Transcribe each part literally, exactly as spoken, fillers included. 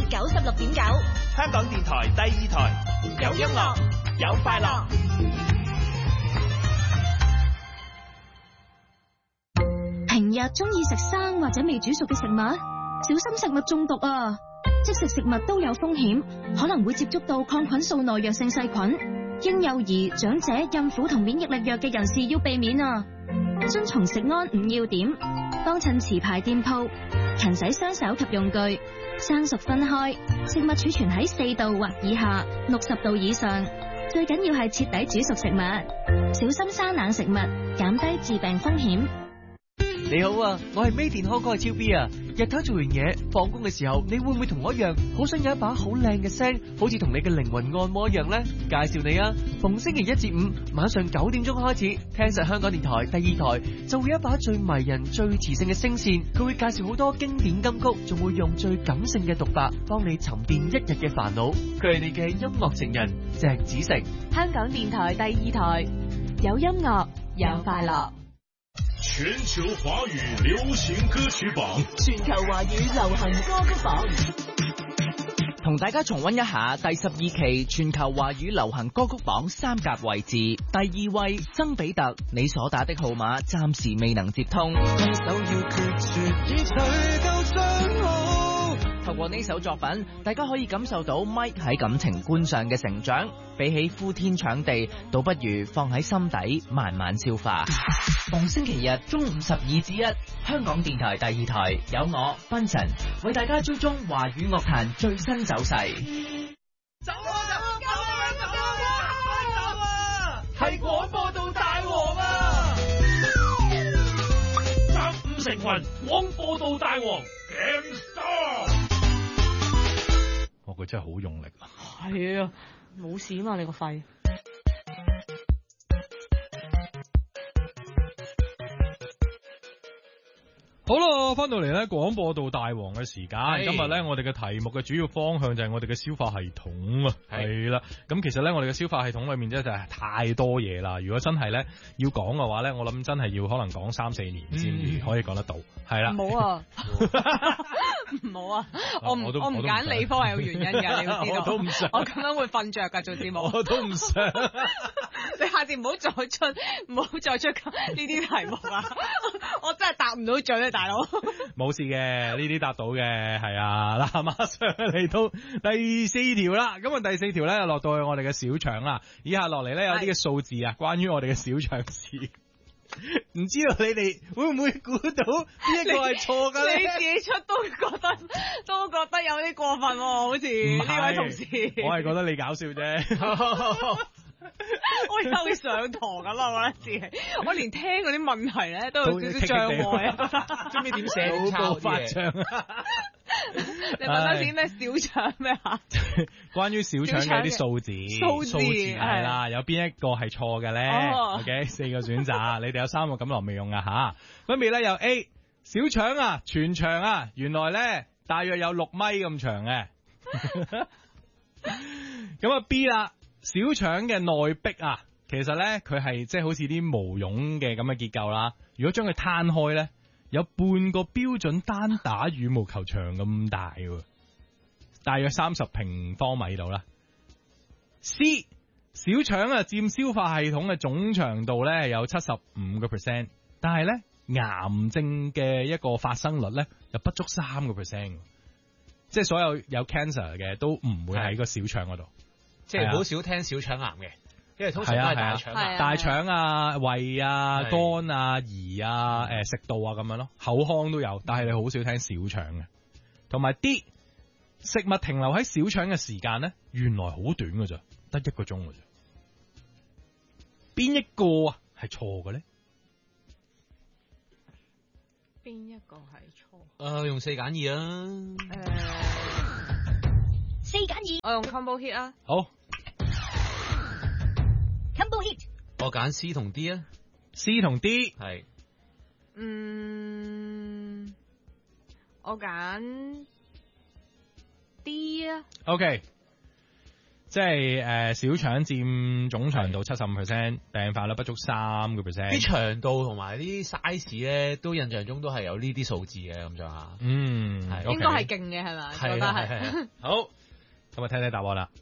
九十六點九， 香港電台第二台，有音樂，有快樂。 平日中意食生或者未煮熟嘅食物，小心食物中毒啊！即食食物都有風險，可能會接觸到抗菌素耐藥性細菌。嬰幼兒、長者、孕婦同免疫力弱嘅人士要避免啊！遵從食安五要點，幫襯持牌店鋪，勤洗雙手及用具，生熟分開，食物儲存喺四度或以下，六十度以上。最緊要係徹底煮熟食物，小心生冷食物，減低致病風險。 你好啊，我係 Made in Hong Kong嘅超 B 啊！日頭做完嘢，放工嘅時候，你會唔會同我一樣，好想有一把好靚嘅聲，好似同你嘅靈魂按摩一樣呢？介紹你啊，逢星期一至五晚上九點鐘開始，聽實香港電台第二台，就會有一把最迷人、最磁性嘅聲線，佢會介紹好多經典金曲，仲會用最感性嘅獨白，幫你沉澱一日嘅煩惱。佢係你嘅音樂情人鄭子誠。 香港電台第二台，有音樂，有快樂。 全球華語流行歌曲榜， 全球華語流行歌曲榜， 同大家重溫一下第十二期全球華語流行歌曲榜三甲位置。第二位曾比特，你所打的號碼暫時未能接通。透過呢首作品，大家可以感受到 Mike 喺感情觀上嘅成長，比起呼天搶地，倒不如放喺心底慢慢消化。逢星期日中午十二至一，香港電台第二台有我 Benson 為大家追蹤華語樂壇最新走勢。 走啊走！救命！走啊！走啊！係廣播道大王啊！ 三五成群，廣播道大王 Gangstar。 哦，佢真係好用力啊！ 係啊，冇事啊嘛，你個肺。 好啦，翻到嚟咧廣播道大王嘅時間，今日咧我哋嘅題目嘅主要方向就係我哋嘅消化系統啊，係啦。咁其實咧我哋嘅消化系統裏面咧就係太多嘢啦。如果真係咧要講嘅話咧，我諗真係要可能講三四年先至可以講得到，係啦。 唔好啊，唔好啊，我唔我唔揀理科係有原因㗎，你要知道。 我都唔想， 我咁樣會瞓着㗎做節目。 我都唔想。 你下次唔好再出，唔好再出呢啲題目啊！我真係答唔到嘴啊，大佬。 冇事嘅，呢啲答到嘅，係啊。嗱，馬上嚟到第四條啦。咁啊，第四條咧落到去我哋嘅小腸啦。以下落嚟咧有啲嘅數字啊，關於我哋嘅小腸事。唔知道你哋會唔會估到邊一個係錯㗎咧？ 你自己出都覺得都覺得有啲過分喎，好似呢位同事。 我係覺得你搞笑啫。 我有上堂咁啊！我覺得自己，我連聽嗰啲問題咧都有少少障礙啊！ 知唔知點寫？ 腦部發脹。 你問多啲咩小腸咩啊？ 關於小腸嘅啲數字， 數字係啦，有邊一個係錯嘅咧？OK，四個選擇，你哋有三個錦囊未用啊吓。分別咧有 A 小腸啊，全長啊，原來咧大約有六米咁長嘅。咁啊 B 啦。小腸嘅內壁啊，其實咧佢係即係好似啲毛絨嘅咁嘅結構啦。如果將佢攤開咧，有半個標準單打羽毛球場咁大喎，大約三十平方米度啦。C 小腸啊，佔消化系統嘅總長度咧有七十五個 percent， 但係咧癌症嘅一個發生率咧又不足三個 percent， 即係所有有 cancer 嘅都唔會喺個小腸嗰度。 即係好少聽小腸癌嘅，因為通常都係大腸癌、 大腸啊、胃啊、肝啊、胰啊、誒食道啊咁樣咯，口腔都有，但係你好少聽小腸嘅。同埋 D 食物停留喺小腸嘅時間咧，原來好短㗎咋，得一個鐘㗎咋。邊一個啊係錯嘅咧？ 邊一個係錯？ 誒、呃，用四揀二啊。誒、呃， 四揀二。 我用 combo hit 啊。 好。 Combo hit， 我揀 C 同 D 啊 ，C 同 D 係， 嗯，我揀 D 啊。 OK，即係誒、呃、小腸佔總長度七十五 percent， 病發率不足三個 percent。 啲長度同埋啲 size 咧，都印象中都係有呢啲數字嘅咁上下。 嗯，係係應該係勁嘅係咪？ 係覺得係。 啦係係好，咁啊聽聽答案啦。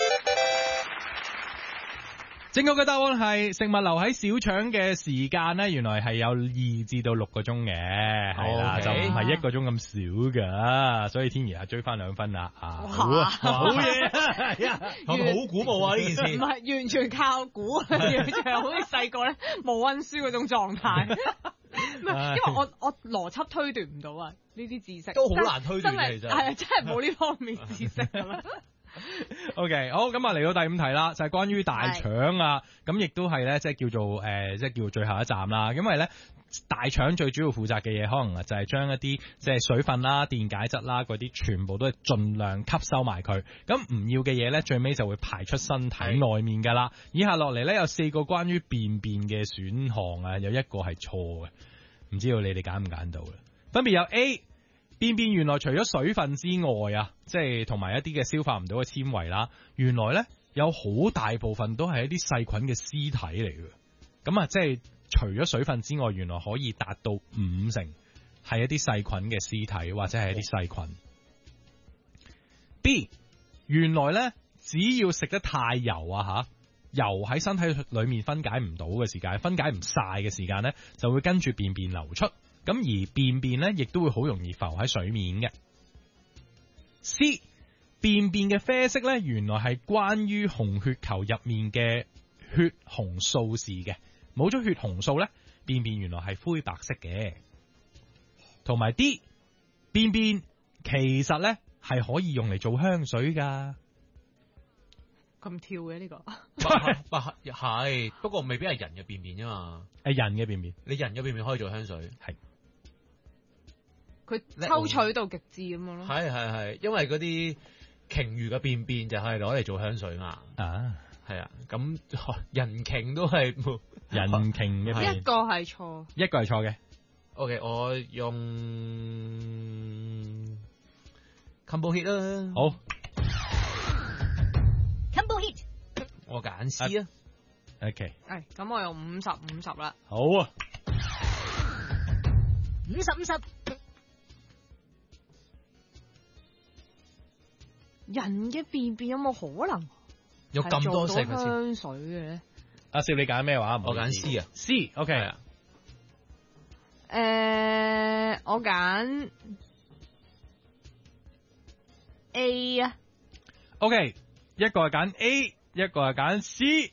正確嘅答案係食物留喺小腸嘅時間咧，原來係有二至到六個鐘嘅，係啦， Okay 就唔係一個鐘咁少噶，所以天兒係追翻兩分啦，啊，好啊，好嘢，係啊， 係咪好鼓舞啊呢件事？ 唔係完全靠估，完全係好似細個咧冇溫書嗰種狀態。唔係，因為我我邏輯推斷唔到啊，呢啲知識都好難推斷真係其實係啊，真係冇呢方面知識咁樣。 OK，好，咁啊嚟到第五題啦，就係、是、關於大腸啊，咁亦都係咧，即係叫做誒、呃，即係叫做最後一站啦。因為咧，大腸最主要負責嘅嘢，可能就係將一啲即係水分啦、電解質啦嗰啲，全部都係盡量吸收埋佢。咁唔要嘅嘢咧，最尾就會排出身體內面噶啦。以下落嚟咧，有四個關於便便嘅選項啊，有一個係錯嘅，唔知道你哋揀唔揀到啦。分別有 A。便便原來除咗水分之外啊，即係同埋一啲嘅消化唔到嘅纖維啦，原來咧有好大部分都係一啲細菌嘅屍體嚟嘅。咁啊，即係除咗水分之外，原來可以達到五成係一啲細菌嘅屍體或者係一啲細菌。B 原來咧只要食得太油啊吓，油喺身體裏面分解唔到嘅時間，分解唔晒嘅時間咧，就會跟住便便流出。咁而便便咧，亦都會好容易浮喺水面嘅。C 便便嘅啡色咧，原來係關於紅血球入面嘅血紅素事嘅。冇咗血紅素咧，便便原來係灰白色嘅。同埋 D 便便其實咧係可以用嚟做香水噶。 咁跳嘅呢個， 係，不過未必係人嘅便便啫嘛。 誒，人嘅便便， 你人嘅便便可以做香水， 係。 佢抽取到極致咁樣咯。 係係係，因為嗰啲鯨魚嘅便便就係攞嚟做香水嘛。 啊，係啊， 咁人鯨都係人鯨嘅便便。 一個係錯， 一個係錯嘅。 OK，我用 Combo Hit 啦。 好。 Combo Hit。 我揀 C 啊。 OK。 係，咁我用五十五十啦。 好啊。 五十五十。 人嘅便便有冇可能有咁多成分香水嘅咧？ 阿少你揀咩話？ 我揀 C 啊 ，C，OK 啊。 誒，我揀 A 啊。 OK，一個係揀 A，一個係揀 C。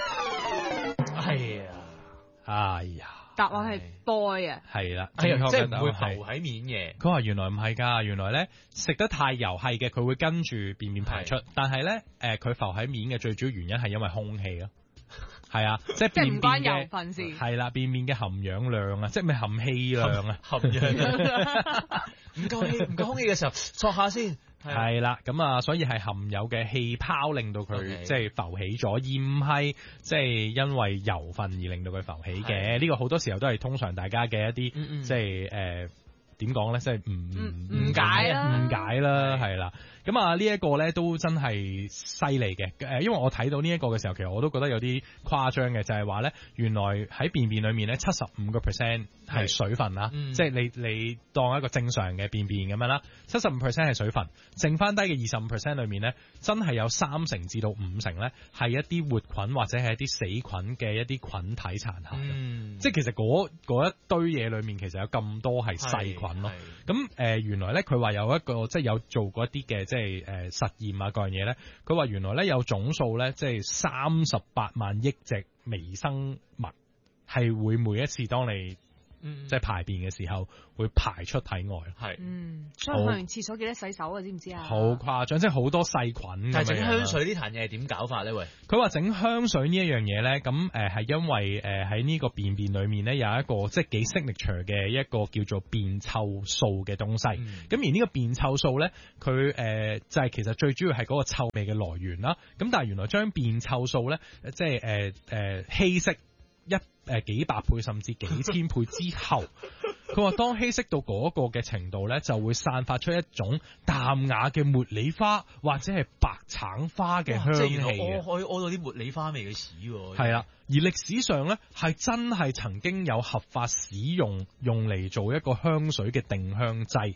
係啊， 哎呀。 答案係 boy 啊， 係啦， 係啊，即係唔會浮喺面嘅。 佢話原來唔係㗎，原來咧食得太油係嘅，佢會跟住便便排出，但係咧誒佢浮喺面嘅最主要原因係因為空氣咯。係啊，即係便便唔關油分事。 係啦，便便嘅含氧量啊，即係咪含氣量啊？ 含氧量唔夠氣，唔夠空氣嘅時候，索下先。 係啦，咁啊，所以係含有嘅氣泡令到佢 Okay. 即係浮起咗，而唔係即係因為油分而令到佢浮起嘅。呢個好多時候都係通常大家嘅一啲、嗯嗯、即係誒點講咧，即係唔誤解啦， 誤解啦，係啦。咁啊，呢一個咧都真係犀利嘅。誒，因為我睇到呢一個嘅時候，其實我都覺得有啲誇張嘅，就係話咧，原來喺便便裏面咧，七十五個 percent 係水分啦，嗯、即係你你當一個正常嘅便便咁樣啦，七十五 percent 係水分，剩翻低嘅二十五 percent 裏面咧，真係有三成至到五成咧係一啲活菌或者係一啲死菌嘅一啲菌體殘骸。嗯、即係其實嗰嗰一堆嘢裏面其實有咁多係細菌咯。咁誒、呃、原來咧佢話有一個即係有做過一啲嘅即係誒、呃、實驗啊，各樣嘢咧，佢話原來咧有總數咧，即係三十八萬億隻微生物係會每一次當你、嗯、即係排便嘅時候會排出體外。係， 嗯，所以去完廁所記得洗手啊，知唔知啊？ 好誇張，即係好多細菌。 但係整香水呢壇嘢係點搞法咧？喂， 佢話整香水呢一樣嘢咧，咁誒係因為誒喺呢個便便裏面咧有一個即係幾 signature 嘅一個叫做便臭素嘅東西。咁、嗯、而呢個便臭素咧，佢誒、呃、就係、是、其實最主要係嗰個臭味嘅來源啦。咁但係原來將便臭素咧，即係誒誒稀釋一誒、呃、幾百倍甚至幾千倍之後。佢話當稀釋到嗰個嘅程度咧，就會散發出一種淡雅嘅茉莉花或者係白橙花嘅香氣嘅。 可以屙到啲茉莉花味嘅屎喎。 係啦，而歷史上咧係真係曾經有合法使用用嚟做一個香水嘅定香劑。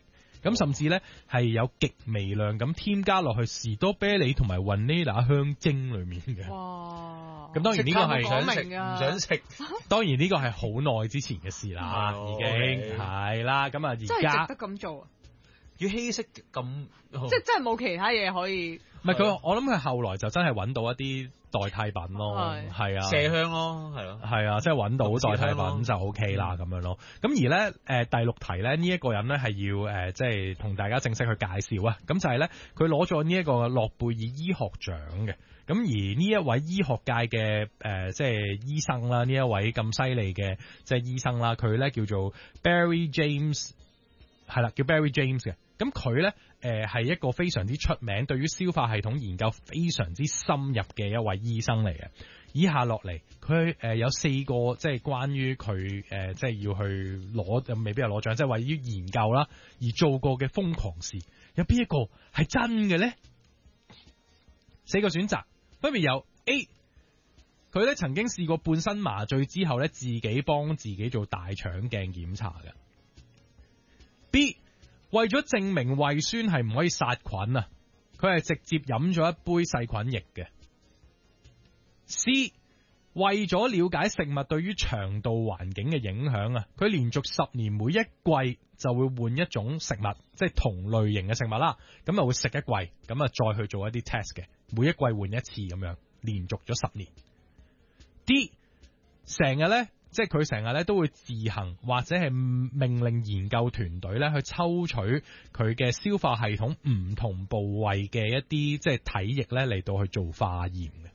咁甚至咧係有極微量咁添加落去士多啤梨同埋雲呢拿香精裡面嘅。 哇！ 咁當然呢個係想食唔想食。 當然呢個係好耐之前嘅事啦，已經係啦。咁啊而真係家值得咁做啊！ 要稀釋咁， 即係真係冇其他嘢可以。 唔係佢，我諗佢後來就真係揾到一啲代替品咯，係啊， 麝香咯，係咯， 係啊，即係揾到代替品就 O K 啦咁樣咯。咁而咧誒、呃、第六題咧呢一、這個人咧係要誒、呃、即係同大家正式去介紹啊。咁就係咧佢攞咗呢一個諾貝爾醫學獎嘅。咁而呢一位醫學界嘅誒、呃、即係醫生啦，呢一位咁犀利嘅即係醫生啦，佢咧叫做 Barry James， 係啦，叫 Barry James 嘅。咁佢咧誒係一個非常之出名，對於消化系統研究非常之深入嘅一位醫生嚟嘅。以下落嚟，佢誒、呃、有四個即係關於佢誒即係要去攞，未必係攞獎，即係為於研究啦而做過嘅瘋狂事，有邊一個係真嘅咧？四個選擇分別有 A， 佢咧曾經試過半身麻醉之後咧自己幫自己做大腸鏡檢查嘅。B，為咗證明胃酸係唔可以殺菌啊，佢係直接飲咗一杯細菌液嘅。C， 為咗了解食物對於腸道環境嘅影響啊，佢連續十年每一季就會換一種食物，即係同類型嘅食物啦，咁啊會食一季，咁啊再去做一啲 test 嘅，每一季換一次咁樣，連續咗十年。D， 成日咧。即係佢成日咧都會自行或者係命令研究團隊咧去抽取佢嘅消化系統唔同部位嘅一啲即係體液咧嚟到去做化驗嘅。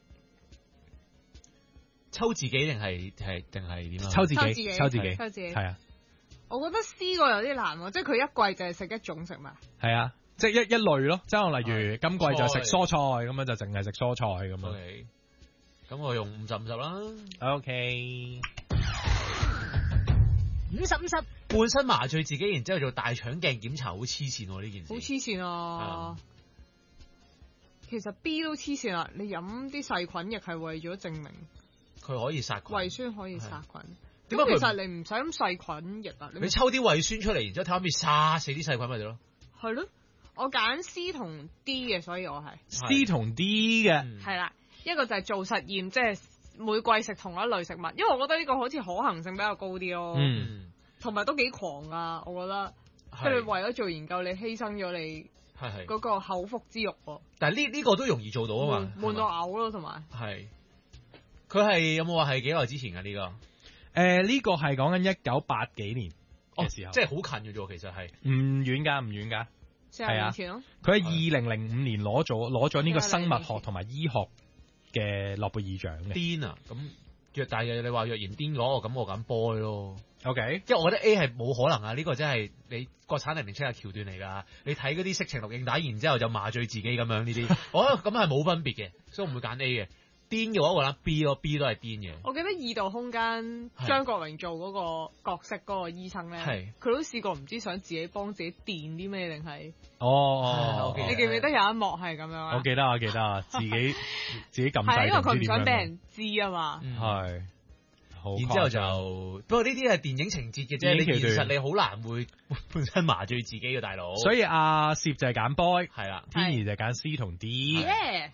抽自己定係係定係點啊？ 抽自己，抽自己， 抽自己， 係啊。 我覺得 C 個有啲難喎，即係佢一季就係食一種食物。 係啊，即係一一類咯。即係例如今季就食蔬菜咁樣，就淨係食蔬菜咁樣。 Okay. 咁我用五十五十啦。 OK， 五十五十， 半身麻醉自己，然之後做大腸鏡檢查，好黐線喎呢件事。 好黐線啊！其實 B 都黐線啦，你飲啲細菌液係為咗證明佢可以殺菌， 胃酸可以殺菌。 點解其實你唔使咁細菌液啊？ 你，你抽啲胃酸出嚟，然之後睇下可唔可以殺死啲細菌咪得咯？ 係咯，我揀 C 同 D 嘅，所以我係 C 同 D 嘅， 係啦。一個就係做實驗，即係每季食同一類食物，因為我覺得呢個好似可行性比較高啲咯， 嗯， 同埋都幾狂啊！我覺得，即係為咗做研究，你犧牲咗你嗰個口腹之欲喎。 但係呢呢個都容易做到啊嘛， 悶到嘔咯，同埋係佢係有冇話係幾耐之前㗎呢個？ 誒、呃、呢、這個係講緊一九八幾年嘅時候， 哦、即係好近嘅啫，其實係唔遠㗎，唔遠㗎， 四十年前咯。 佢喺二零零五年攞咗攞咗呢個生物學同埋醫學嘅諾貝爾獎嘅。 癲啊！咁若但係你話若然癲攞，咁我揀 boy 咯。 OK， 即係我覺得 A 係冇可能啊！呢、這個真係你國產零零七嘅橋段嚟㗎。你睇嗰啲色情錄影帶，然之後就麻醉自己咁樣呢啲，我覺得咁係冇分別嘅，所以我唔會揀 A 嘅。癲嘅話，我諗 B 咯 ，B 都係癲嘅。 我記得異度空間張國榮做嗰個角色嗰個醫生咧，佢都試過唔知想自己幫自己電啲咩定係哦， 你記唔記得有一幕係咁樣啊？ 我記得，我記得啊，自己自己撳掣， 因為佢唔想俾人知啊嘛。 係、嗯， 然之後就不過呢啲係電影情節嘅啫，你現實你好難會本身麻醉自己嘅大佬。 所以阿攝就係揀 boy， 係啦， 天怡就係揀 C 同 D。 Yeah.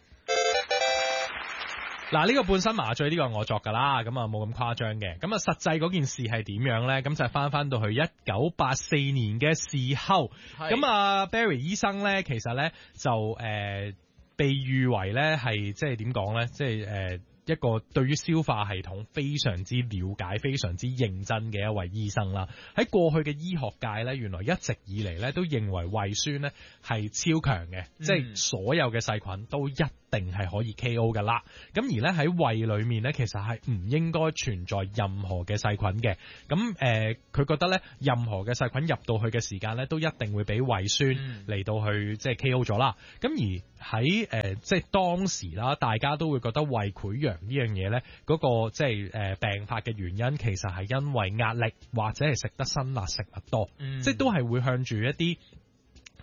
嗱，呢個半身麻醉呢個係我作㗎啦，咁啊冇咁誇張嘅。咁啊實際嗰件事係點樣咧？咁就係翻翻到去一九八四年嘅時候，咁啊 Barry 醫生咧，其實咧就誒、呃、被譽為咧係即係點講咧，即係誒。呃一個對於消化系統非常之了解、非常之認真嘅一位醫生啦。喺過去嘅醫學界咧，原來一直以嚟咧都認為胃酸咧係超強嘅，嗯、即係所有嘅細菌都一定係可以 K O 㗎啦。咁而咧喺胃裡面咧，其實係唔應該存在任何嘅細菌嘅。咁誒，佢、呃、覺得咧，任何嘅細菌入到去嘅時間咧，都一定會俾胃酸嚟到去、嗯、即係 K O 咗啦。咁而喺誒、呃、即係當時啦，大家都會覺得胃潰瘍呢樣嘢咧，嗰、那個即係誒、呃、病發嘅原因，其實係因為壓力或者係食得辛辣食物多，嗯、即係都係會向住一啲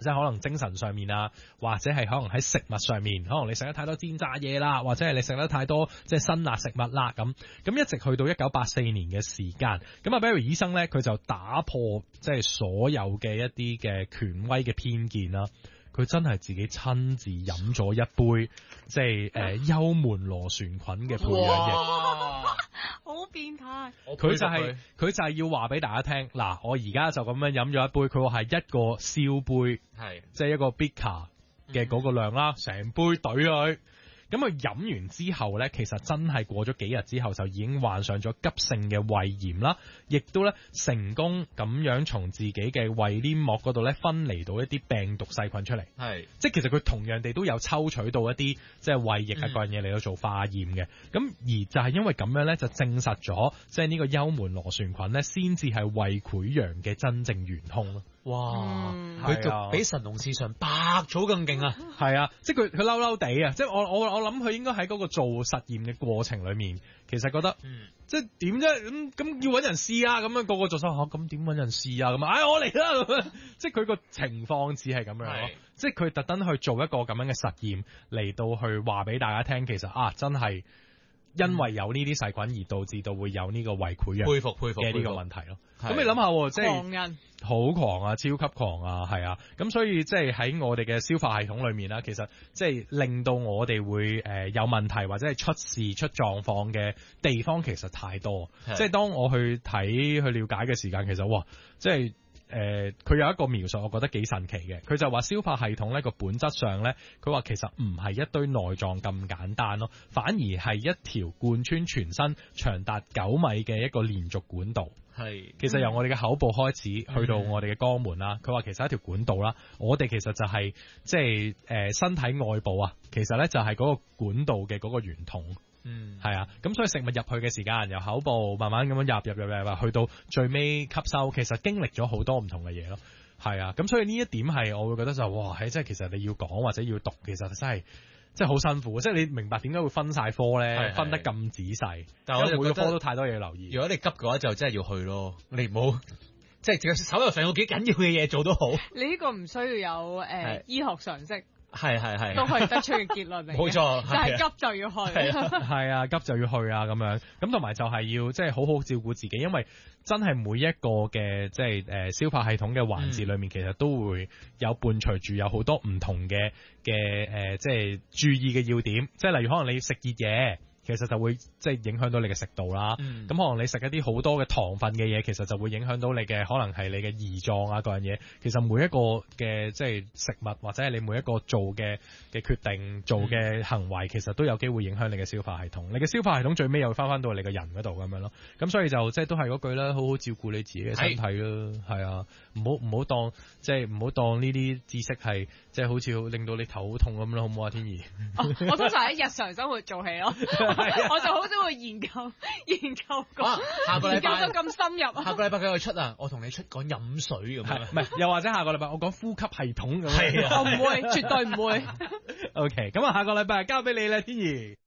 即係可能精神上面啊，或者係可能喺食物上面，可能你食得太多煎炸嘢啦，或者係你食得太多即係辛辣食物啦咁。咁一直去到一九八四年嘅時間，咁阿 Barry 醫生咧佢就打破即係所有嘅一啲嘅權威嘅偏見啦。佢真係自己親自飲咗一杯，即係誒幽門螺旋菌嘅培養液。 好變態！ 佢就係、是、佢就係要話俾大家聽，嗱，我而家就咁樣飲咗一杯，佢話係一個燒杯，係即係一個 Beaker 嘅嗰個量啦，成、嗯、杯懟佢。咁佢飲完之後咧，其實真係過咗幾日之後就已經患上咗急性嘅胃炎啦，亦都咧成功咁樣從自己嘅胃黏膜嗰度咧分離到一啲病毒細菌出嚟。係，即係其實佢同樣地都有抽取到一啲即係胃液啊嗰樣嘢嚟到做化驗嘅。咁、嗯、而就係因為咁樣咧，就證實咗即係呢個幽門螺旋菌咧，先至係胃潰瘍嘅真正元兇咯。哇！ 佢就、嗯、比神農氏嘗百草更勁啊！ 係啊，即係佢佢嬲嬲地啊！即係我我我諗佢應該喺嗰個做實驗嘅過程裏面，其實覺得，嗯、即係點啫？咁咁要揾人試啊！咁樣個個做手學，咁點揾人試啊？咁啊，唉，我嚟啦！咁樣，即係佢個情況只係咁樣咯。即係佢特登去做一個咁樣嘅實驗嚟到去話俾大家聽，其實啊，真係因為有呢啲細菌而導致到會有呢個胃潰瘍佩服佩服嘅呢個問題咯。咁你諗下，即係狂人好狂啊，超級狂啊，係啊，咁所以即係喺我哋嘅消化系統裏面啦，其實即係令到我哋會誒有問題或者係出事出狀況嘅地方其實太多，即係當我去睇去了解嘅時間，其實哇，即係誒佢有一個描述，我覺得幾神奇嘅，佢就話消化系統咧個本質上咧，佢話其實唔係一堆內臟咁簡單咯，反而係一條貫穿全身長達九米嘅一個連續管道。係，其實由我哋嘅口部開始，嗯、去到我哋嘅肛門啦。佢話其實一條管道啦，我哋其實就係即係誒身體外部啊，其實咧就係嗰個管道嘅嗰個圓筒。嗯，係啊，咁所以食物入去嘅時間，由口部慢慢咁樣入入入入入，去到最尾吸收，其實經歷咗好多唔同嘅嘢咯。係啊，咁所以呢一點係我會覺得就哇，係即係其實你要講或者要讀，其實真係。即係好辛苦，即係你明白點解會分晒科咧，是是分得咁仔細。但係我每個科都太多嘢留意。 如果你急嘅話，就真係要去咯。你唔好即係手頭上有幾緊要嘅嘢做都好。 你呢個唔需要有誒、呃、醫學常識。 係係係， 都可以得出嘅結論嚟。 冇錯， 就係急就要去。 係啊，急就要去啊，咁樣。咁同埋就係要即係好好照顧自己，因為真係每一個嘅即係誒消化系統嘅環節裏面，嗯、其實都會有伴隨住有好多唔同嘅嘅誒，即係注意嘅要點。即係例如可能你食熱嘢。其實就會即係影響到你嘅食道啦，咁、嗯、可能你食一啲好多嘅糖分嘅嘢，其實就會影響到你嘅可能係你嘅胰臟啊嗰樣嘢。其實每一個嘅即係食物或者係你每一個做嘅嘅決定、做嘅行為，其實都有機會影響你嘅消化系統。你嘅消化系統最尾又會翻翻到你個人嗰度咁樣咯。咁所以就即係都係嗰句啦，好好照顧你自己嘅身體咯。係啊，唔好唔好當即係唔好當呢啲知識係即係好似令到你頭好痛咁咯，好唔好啊，天怡？ 哦、我通常喺日常生活做起咯。我就好少會研究研究過，啊、下個禮拜研究得咁深入啊！ 下個禮拜佢去出啊，我同你出講飲水咁樣， 唔係又或者下個禮拜我講呼吸系統咁樣， 係啊，我唔會，絕對唔會。 OK，咁啊，下個禮拜交俾你啦，天怡。